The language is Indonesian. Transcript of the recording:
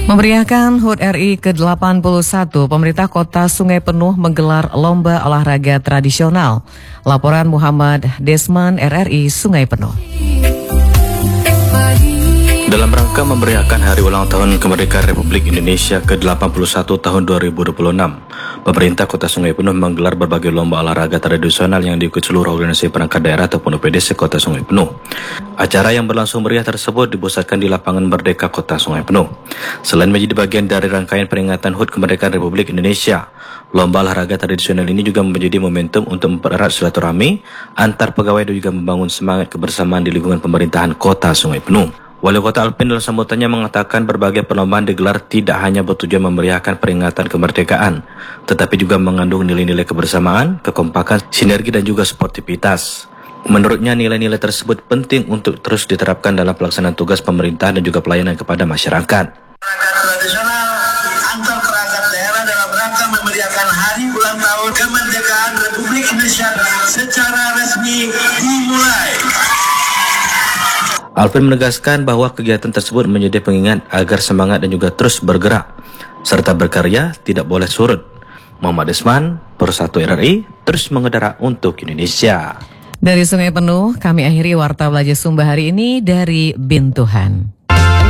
Memeriahkan HUT RI ke-81, pemerintah kota Sungai Penuh menggelar lomba olahraga tradisional. Laporan Muhammad Desman, RRI Sungai Penuh. Dalam rangka memeriahkan hari ulang tahun kemerdekaan Republik Indonesia ke-81 tahun 2026, pemerintah Kota Sungai Penuh menggelar berbagai lomba olahraga tradisional yang diikuti seluruh organisasi perangkat daerah ataupun UPDC Kota Sungai Penuh. Acara yang berlangsung meriah tersebut dipusatkan di lapangan Merdeka Kota Sungai Penuh. Selain menjadi bagian dari rangkaian peringatan HUT kemerdekaan Republik Indonesia, lomba olahraga tradisional ini juga menjadi momentum untuk mempererat silaturahmi antar pegawai dan juga membangun semangat kebersamaan di lingkungan pemerintahan Kota Sungai Penuh. Wali Kota Alpin dalam sambutannya mengatakan berbagai perlombaan digelar tidak hanya bertujuan memeriahkan peringatan kemerdekaan, tetapi juga mengandung nilai-nilai kebersamaan, kekompakan, sinergi dan juga sportivitas. Menurutnya nilai-nilai tersebut penting untuk terus diterapkan dalam pelaksanaan tugas pemerintahan dan juga pelayanan kepada masyarakat. Tradisional antar perangkat daerah dalam rangka memeriahkan hari ulang tahun kemerdekaan Republik Indonesia secara resmi dimulai. Alvin menegaskan bahwa kegiatan tersebut menjadi pengingat agar semangat dan juga terus bergerak, serta berkarya tidak boleh surut. Muhammad Desman, Persatu RRI, terus mengudara untuk Indonesia. Dari Sungai Penuh, kami akhiri Warta Belajar Sumba hari ini dari Bintuhan.